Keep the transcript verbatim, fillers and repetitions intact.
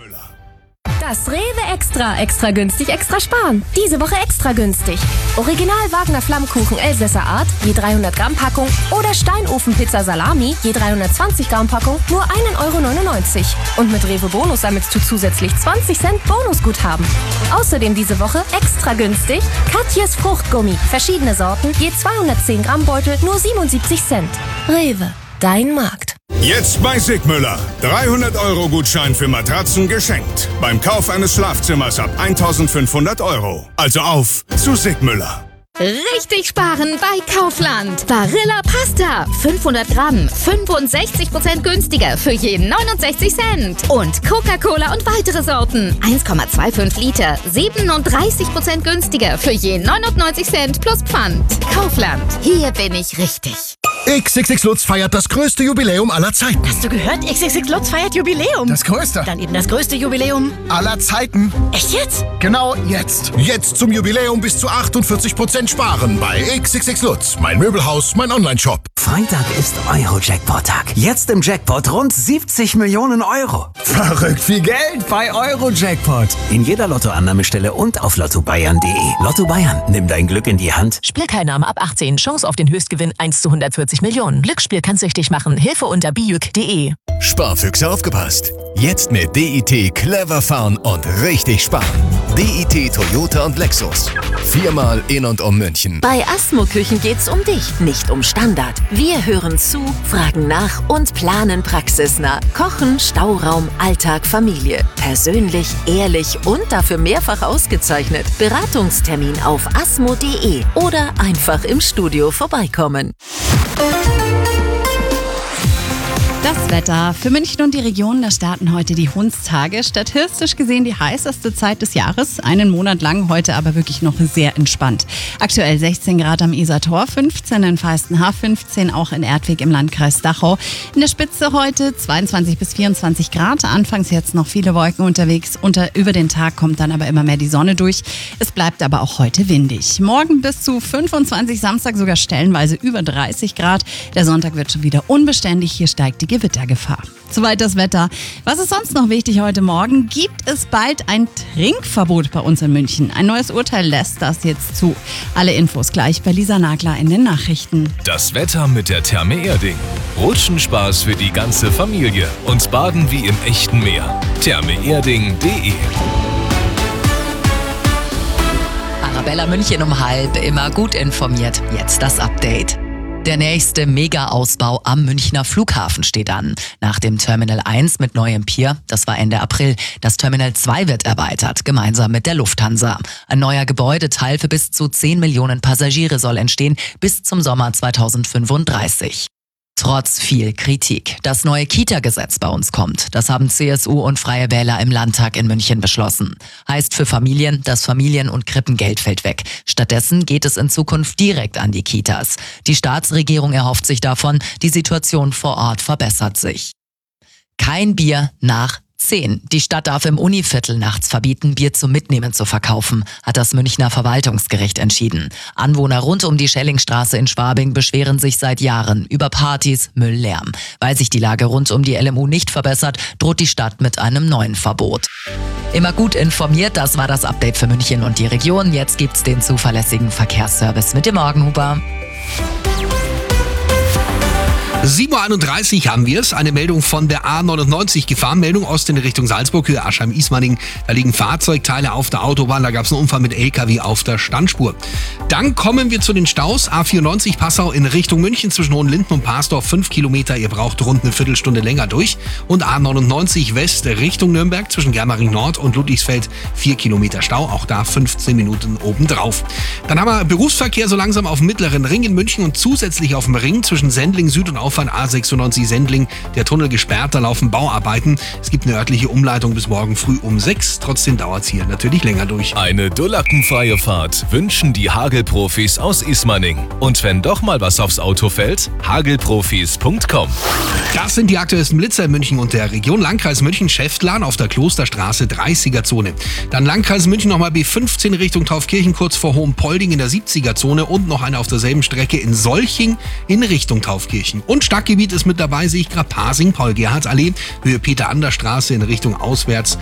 Müller. Das Rewe Extra, extra günstig, extra sparen. Diese Woche extra günstig. Original Wagner Flammkuchen Elsässer Art, je dreihundert Gramm Packung oder Steinofen Pizza Salami, je dreihundertzwanzig Gramm Packung, nur ein Euro neunundneunzig. Und mit Rewe Bonus sammelst du zusätzlich zwanzig Cent Bonusguthaben. Außerdem diese Woche extra günstig Katjes Fruchtgummi, verschiedene Sorten, je zweihundertzehn Gramm Beutel, nur siebenundsiebzig Cent. Rewe, dein Markt. Jetzt bei Sigmüller. dreihundert Euro Gutschein für Matratzen geschenkt. Beim Kauf eines Schlafzimmers ab eintausendfünfhundert Euro. Also auf zu Sigmüller. Richtig sparen bei Kaufland. Barilla Pasta. fünfhundert Gramm. fünfundsechzig Prozent günstiger für je neunundsechzig Cent. Und Coca-Cola und weitere Sorten. eins Komma fünfundzwanzig Liter. siebenunddreißig Prozent günstiger für je neunundneunzig Cent plus Pfand. Kaufland. Hier bin ich richtig. X X X Lutz feiert das größte Jubiläum aller Zeiten. Hast du gehört? X X X Lutz feiert Jubiläum. Das größte. Dann eben das größte Jubiläum aller Zeiten. Echt jetzt? Genau jetzt. Jetzt zum Jubiläum bis zu achtundvierzig Prozent sparen bei X X X Lutz. Mein Möbelhaus, mein Online-Shop. Freitag ist Euro-Jackpot-Tag. Jetzt im Jackpot rund siebzig Millionen Euro. Verrückt viel Geld Bei Euro-Jackpot. In jeder Lottoannahmestelle und auf lotto bayern punkt de. Lotto Bayern, nimm dein Glück in die Hand. Spielteilnahme ab achtzehn. Chance auf den Höchstgewinn eins zu hundertvierzig Millionen. Glücksspiel kann süchtig machen. Hilfe unter bijuk punkt de. Sparfüchse aufgepasst. Jetzt mit D I T clever fahren und richtig sparen. D I T Toyota und Lexus. Viermal in und um München. Bei Asmo Küchen geht's um dich, nicht um Standard. Wir hören zu, fragen nach und planen praxisnah. Kochen, Stauraum, Alltag, Familie. Persönlich, ehrlich und dafür mehrfach ausgezeichnet. Beratungstermin auf asmo punkt de oder einfach im Studio vorbeikommen. Das Wetter für München und die Region, da starten heute die Hundstage. Statistisch gesehen die heißeste Zeit des Jahres. Einen Monat lang, heute aber wirklich noch sehr entspannt. Aktuell sechzehn Grad am Isartor, fünfzehn in Feistenhaff, fünfzehn auch in Erdweg im Landkreis Dachau. In der Spitze heute zweiundzwanzig bis vierundzwanzig Grad. Anfangs jetzt noch viele Wolken unterwegs. Unter, über den Tag kommt dann aber immer mehr die Sonne durch. Es bleibt aber auch heute windig. Morgen bis zu fünfundzwanzig, Samstag sogar stellenweise über dreißig Grad. Der Sonntag wird schon wieder unbeständig. Hier steigt die Gewittergefahr. Soweit das Wetter. Was ist sonst noch wichtig heute Morgen? Gibt es bald ein Trinkverbot bei uns in München? Ein neues Urteil lässt das jetzt zu. Alle Infos gleich bei Lisa Nagler in den Nachrichten. Das Wetter mit der Therme Erding. Rutschenspaß für die ganze Familie und Baden wie im echten Meer. therme erding punkt de. Arabella München um halb, immer gut informiert. Jetzt das Update. Der nächste Mega-Ausbau am Münchner Flughafen steht an. Nach dem Terminal eins mit neuem Pier, das war Ende April, das Terminal zwei wird erweitert, gemeinsam mit der Lufthansa. Ein neuer Gebäudeteil für bis zu zehn Millionen Passagiere soll entstehen bis zum Sommer zweitausendfünfunddreißig. Trotz viel Kritik. Das neue Kita-Gesetz bei uns kommt. Das haben C S U und Freie Wähler im Landtag in München beschlossen. Heißt für Familien, das Familien- und Krippengeld fällt weg. Stattdessen geht es in Zukunft direkt an die Kitas. Die Staatsregierung erhofft sich davon, die Situation vor Ort verbessert sich. Kein Bier nach zehn. Die Stadt darf im Univiertel nachts verbieten, Bier zum Mitnehmen zu verkaufen, hat das Münchner Verwaltungsgericht entschieden. Anwohner rund um die Schellingstraße in Schwabing beschweren sich seit Jahren über Partys, Mülllärm. Weil sich die Lage rund um die L M U nicht verbessert, droht die Stadt mit einem neuen Verbot. Immer gut informiert, das war das Update für München und die Region. Jetzt gibt's den zuverlässigen Verkehrsservice mit dem Morgenhuber. sieben Uhr einunddreißig haben wir es. Eine Meldung von der A neunundneunzig. Gefahrenmeldung Osten in Richtung Salzburg, Höhe Aschheim-Ismaning. Da liegen Fahrzeugteile auf der Autobahn. Da gab es einen Unfall mit L K W auf der Standspur. Dann kommen wir zu den Staus. A vierundneunzig Passau in Richtung München zwischen Hohenlinden und Parsdorf. fünf Kilometer. Ihr braucht rund eine Viertelstunde länger durch. Und A neunundneunzig West Richtung Nürnberg zwischen Germering Nord und Ludwigsfeld. vier Kilometer Stau. Auch da fünfzehn Minuten obendrauf. Dann haben wir Berufsverkehr so langsam auf dem Mittleren Ring in München und zusätzlich auf dem Ring zwischen Sendling Süd und Auffahrt A sechsundneunzig Sendling. Der Tunnel gesperrt, da laufen Bauarbeiten. Es gibt eine örtliche Umleitung bis morgen früh um sechs. Trotzdem dauert es hier natürlich länger durch. Eine dullackenfreie Fahrt wünschen die Hagelprofis aus Ismaning. Und wenn doch mal was aufs Auto fällt, hagelprofis punkt com. Das sind die aktuellsten Blitzer in München und der Region. Landkreis München, Schäftlarn auf der Klosterstraße, dreißiger-Zone. Dann Landkreis München nochmal B fünfzehn Richtung Taufkirchen, kurz vor Hohenpolding in der siebziger-Zone und noch eine auf derselben Strecke in Solching in Richtung Taufkirchen. Und Stadtgebiet ist mit dabei, sehe ich gerade Pasing, Paul-Gerhardt-Allee, Höhe Peter-Ander-Straße in Richtung auswärts.